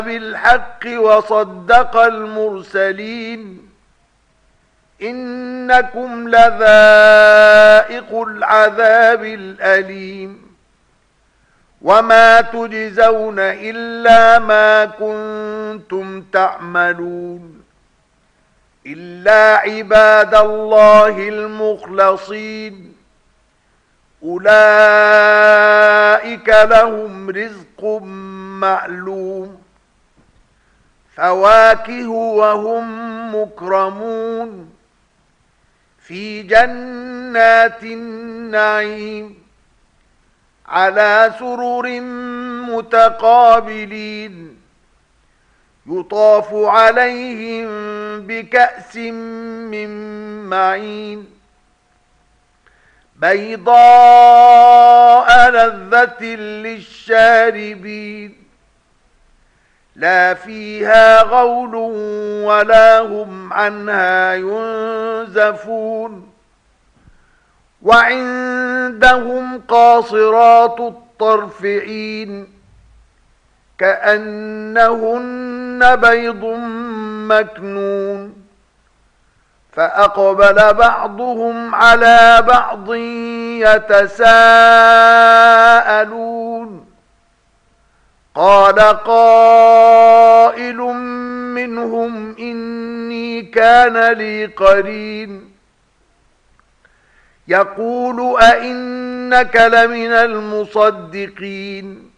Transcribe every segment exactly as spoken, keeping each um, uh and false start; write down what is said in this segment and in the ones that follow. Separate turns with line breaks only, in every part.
بالحق وصدق المرسلين إنكم لذائق العذاب الأليم وما تجزون إلا ما كنتم تعملون إلا عباد الله المخلصين أولئك لهم رزق معلوم فواكه وهم مكرمون في جنات النعيم على سرر متقابلين يطاف عليهم بكأس من معين بيضاء لذة للشاربين لا فيها غول ولا هم عنها ينزفون وعندهم قاصرات الطرف عين كأنهن بيض مكنون فأقبل بعضهم على بعض يتساءلون قال قائل منهم إني كان لي قرين يقول أئنك لمن المصدقين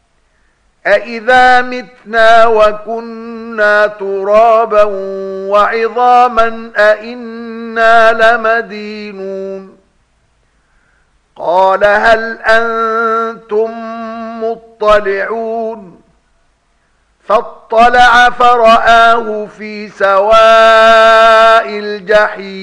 أئذا متنا وكنا ترابا وعظاما أئنا لمدينون قال هل أنتم مطلعون فاطلع فرآه في سواء الجحيم